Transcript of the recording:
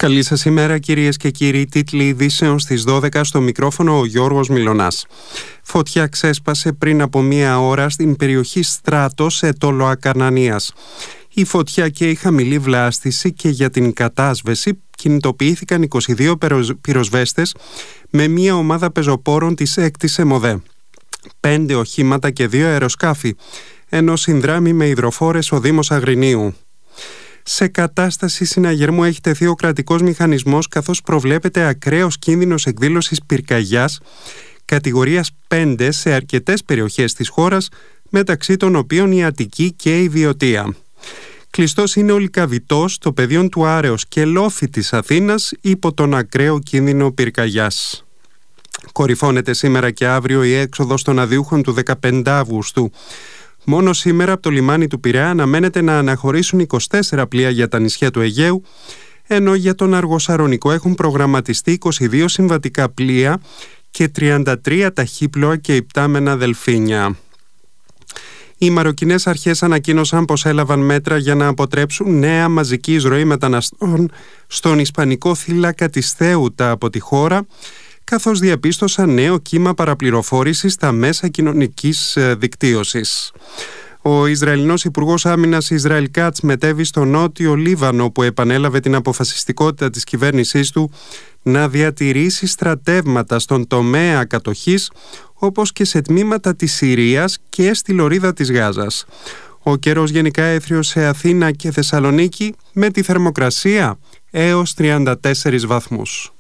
Καλή σας ημέρα κυρίες και κύριοι. Τίτλοι ειδήσεων στις 12, στο μικρόφωνο ο Γιώργος Μιλωνάς. Φωτιά ξέσπασε πριν από μία ώρα στην περιοχή Στράτος σε Τολοακαρνανίας. Η φωτιά και η χαμηλή βλάστηση και για την κατάσβεση κινητοποιήθηκαν 22 πυροσβέστες με μία ομάδα πεζοπόρων της 6ης ΕΜΟΔΕ, 5 οχήματα και 2 αεροσκάφη, ενώ συνδράμει με υδροφόρες ο Δήμος Αγρινίου. Σε κατάσταση συναγερμού έχει τεθεί ο κρατικός μηχανισμός, καθώς προβλέπεται ακραίος κίνδυνος εκδήλωσης πυρκαγιάς κατηγορίας 5 σε αρκετές περιοχές της χώρας, μεταξύ των οποίων η Αττική και η Βιωτία. Κλειστός είναι ο Λυκαβητός, το πεδίο του Άρεως και Λόφη της Αθήνας υπό τον ακραίο κίνδυνο πυρκαγιάς. Κορυφώνεται σήμερα και αύριο η έξοδος των αδιούχων του 15 Αυγούστου. Μόνο σήμερα από το λιμάνι του Πειραιά αναμένεται να αναχωρήσουν 24 πλοία για τα νησιά του Αιγαίου, ενώ για τον Αργοσαρονικό έχουν προγραμματιστεί 22 συμβατικά πλοία και 33 ταχύπλοα και υπτάμενα δελφίνια. Οι μαροκινές αρχές ανακοίνωσαν πως έλαβαν μέτρα για να αποτρέψουν νέα μαζική εισρωή μεταναστών στον ισπανικό θύλακα της Θέουτα από τη χώρα, καθώς διαπίστωσαν νέο κύμα παραπληροφόρησης στα μέσα κοινωνικής δικτύωσης. Ο Ισραηλινός Υπουργός Άμυνας Ισραήλ Κάτς μετέβη στο νότιο Λίβανο, που επανέλαβε την αποφασιστικότητα της κυβέρνησής του να διατηρήσει στρατεύματα στον τομέα κατοχής, όπως και σε τμήματα της Συρίας και στη λωρίδα της Γάζας. Ο καιρός γενικά έθριος σε Αθήνα και Θεσσαλονίκη, με τη θερμοκρασία έως 34 βαθμούς.